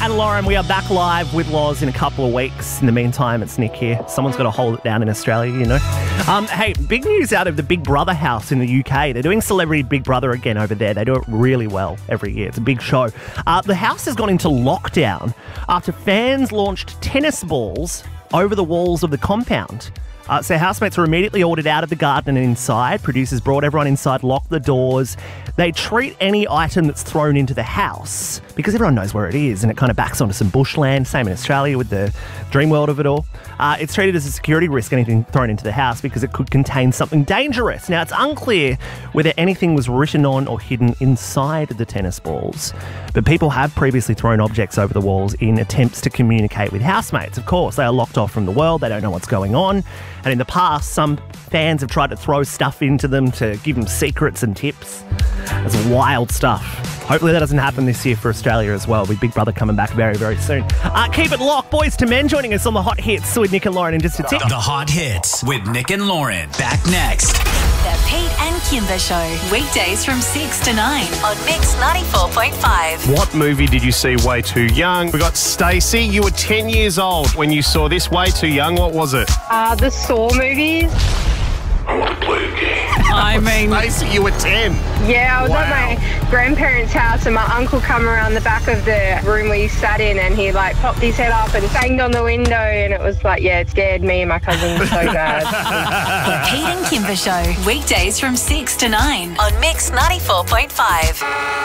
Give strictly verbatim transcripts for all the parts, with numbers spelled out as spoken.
and Lauren, we are back live with Loz in a couple of weeks. In the meantime, it's Nick here. Someone's got to hold it down in Australia, you know. Um, hey, big news out of the Big Brother house in the U K. They're doing Celebrity Big Brother again over there. They do it really well every year. It's a big show. Uh, the house has gone into lockdown after fans launched tennis balls over the walls of the compound. Uh, so housemates were immediately ordered out of the garden and inside. Producers brought everyone inside, locked the doors. They treat any item that's thrown into the house, because everyone knows where it is, and it kind of backs onto some bushland. Same in Australia with the dream world of it all. Uh, it's treated as a security risk, anything thrown into the house, because it could contain something dangerous. Now, it's unclear whether anything was written on or hidden inside the tennis balls, but people have previously thrown objects over the walls in attempts to communicate with housemates. Of course, they are locked off from the world. They don't know what's going on. And in the past, some fans have tried to throw stuff into them to give them secrets and tips. It's wild stuff. Hopefully that doesn't happen this year for Australia as well, with Big Brother coming back very, very soon. Uh, keep it locked. Boys to Men joining us on the Hot Hits with Nick and Lauren in just a tick. The Hot Hits with Nick and Lauren. Back next. The Pete and Kimber Show. Weekdays from six to nine on Mix ninety-four point five. What movie did you see way too young? We got Stacey. You were ten years old when you saw this. Way too young. What was it? Uh, the Saw movies. I want to play a game. I mean... Stacey, you were ten. Yeah, I was Wow. at my grandparents' house and my uncle come around the back of the room we sat in and he like popped his head up and banged on the window and it was like, yeah, it scared me and my cousin so bad. The Pete and Kimber Show. Weekdays from six to nine on Mix ninety-four point five.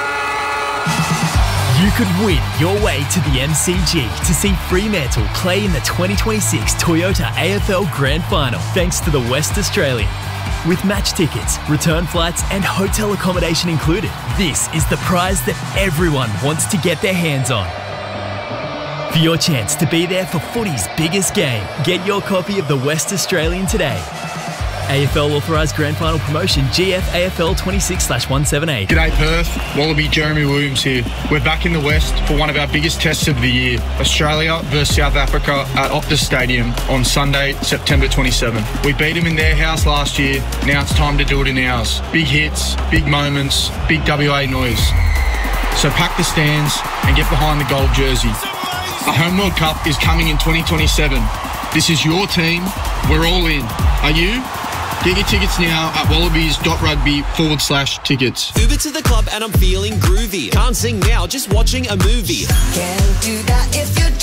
You could win your way to the M C G to see Fremantle play in the twenty twenty-six Toyota A F L Grand Final, thanks to the West Australian. With match tickets, return flights and hotel accommodation included, this is the prize that everyone wants to get their hands on. For your chance to be there for footy's biggest game, get your copy of the West Australian today. A F L authorised grand final promotion G F A F L twenty-six slash one seventy-eight. G'day Perth, Wallaby Jeremy Williams here. We're back in the West for one of our biggest tests of the year, Australia versus South Africa at Optus Stadium on Sunday, September twenty-seventh. We beat them in their house last year, now it's time to do it in ours. Big hits, big moments, big W A noise. So pack the stands and get behind the gold jersey. A Home World Cup is coming in twenty twenty-seven. This is your team, we're all in. Are you? Get your tickets now at wallabies.rugby forward slash tickets. Uber to the club and I'm feeling groovy. Can't sing now, just watching a movie. Can't do that if you're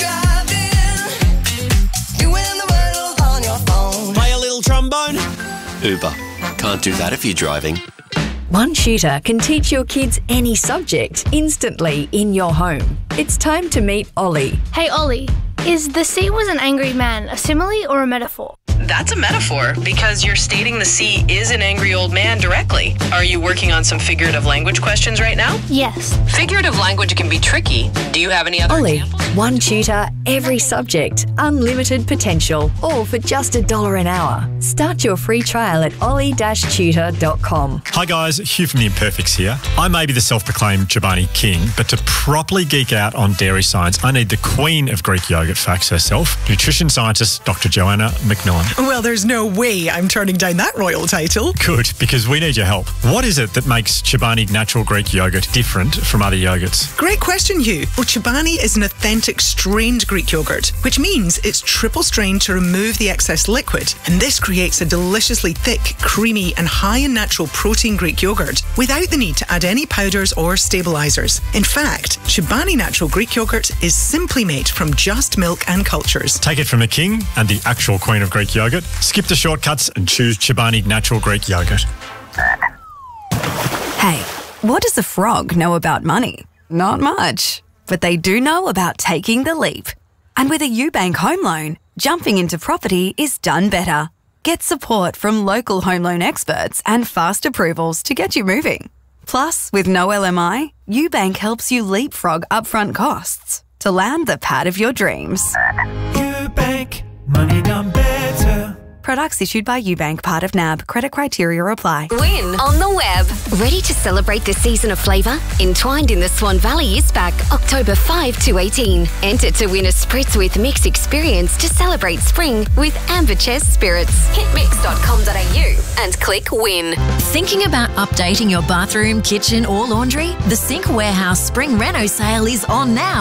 driving. Doing the wordle on your phone. Play a little trombone. Uber. Can't do that if you're driving. One Tutor can teach your kids any subject instantly in your home. It's time to meet Ollie. Hey Ollie, is the sea was an angry man a simile or a metaphor? That's a metaphor because you're stating the sea is an angry old man directly. Are you working on some figurative language questions right now? Yes. Figurative language can be tricky. Do you have any other Ollie, examples? One Tutor, every subject, unlimited potential, all for just a dollar an hour. Start your free trial at ollie dash tutor dot com. Hi guys, Hugh from The Imperfects here. I may be the self-proclaimed Chobani king, but to properly geek out on dairy science, I need the queen of Greek yogurt facts herself, nutrition scientist Doctor Joanna McMillan. Well, there's no way I'm turning down that royal title. Good, because we need your help. What is it that makes Chobani natural Greek yogurt different from other yogurts? Great question, Hugh. Well, Chobani is an authentic strained Greek yogurt, which means it's triple strained to remove the excess liquid. And this creates a deliciously thick, creamy and high in natural protein Greek yogurt without the need to add any powders or stabilisers. In fact, Chobani natural Greek yogurt is simply made from just milk and cultures. Take it from the king and the actual queen of Greek yogurt. Skip the shortcuts and choose Chobani natural Greek yogurt. Hey, what does a frog know about money? Not much. But they do know about taking the leap. And with a UBank home loan, jumping into property is done better. Get support from local home loan experts and fast approvals to get you moving. Plus, with no L M I, UBank helps you leapfrog upfront costs to land the pad of your dreams. UBank, money done better. Products issued by UBank, part of N A B. Credit criteria apply. Win on the web. Ready to celebrate the season of flavour? Entwined in the Swan Valley is back October fifth to eighteenth. Enter to win a spritz with Mix experience to celebrate spring with Amber Chest Spirits. Hit mix dot com dot a u and click win. Thinking about updating your bathroom, kitchen or laundry? The Sink Warehouse Spring Reno sale is on now.